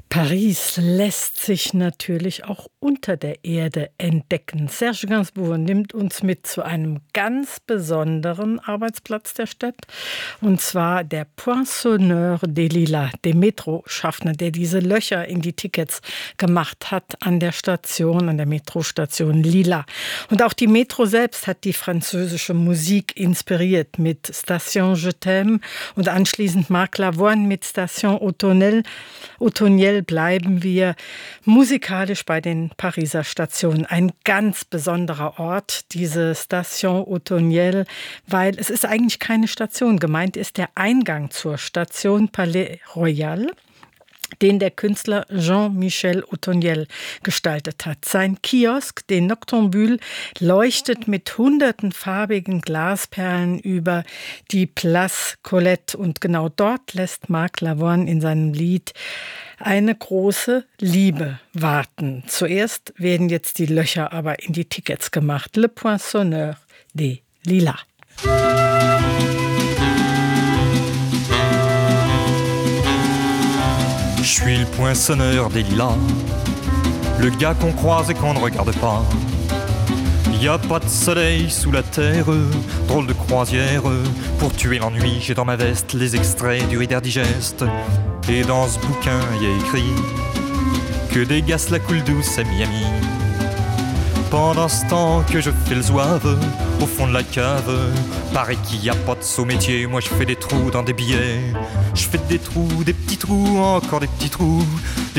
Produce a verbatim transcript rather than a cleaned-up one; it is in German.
Paris lässt sich natürlich auch unter der Erde entdecken. Serge Gainsbourg nimmt uns mit zu einem ganz besonderen Arbeitsplatz der Stadt, und zwar der Poinçonneur des Lilas, dem Metroschaffner, der diese Löcher in die Tickets gemacht hat an der Station, an der Metrostation Lila. Und auch die Metro selbst hat die französische Musik inspiriert mit Station Je t'aime und anschließend Marc Lavoine mit Station Automnelle. Automnelle bleiben wir musikalisch bei den Pariser Stationen. Ein ganz besonderer Ort, diese Station Automnelle, weil es ist eigentlich keine Station. Gemeint ist der Eingang zur Station Palais Royal, den der Künstler Jean-Michel Automnelle gestaltet hat. Sein Kiosk, den Noctambule, leuchtet mit hunderten farbigen Glasperlen über die Place Colette. Und genau dort lässt Marc Lavoine in seinem Lied eine große Liebe warten. Zuerst werden jetzt die Löcher aber in die Tickets gemacht. Le Poinçonneur des Lilas. Je suis le poinçonneur des lilas, le gars qu'on croise et qu'on ne regarde pas. Y a pas de soleil sous la terre, drôle de croisière. Pour tuer l'ennui, j'ai dans ma veste les extraits du Reader Digest. Et dans ce bouquin, y a écrit que dégasse la coule douce à Miami. Pendant ce temps que je fais le zouave au fond de la cave, paraît qu'il y a pas de saut métier. Moi je fais des trous dans des billets. Je fais des trous, des petits trous, encore des petits trous.